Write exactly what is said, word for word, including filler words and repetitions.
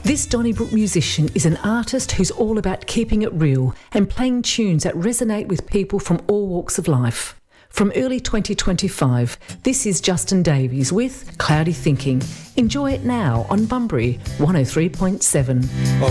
This Donnybrook musician is an artist who's all about keeping it real and playing tunes that resonate with people from all walks of life. From early twenty twenty-five, this is Justin Davies with Cloudy Thinking. Enjoy it now on Bunbury one oh three point seven.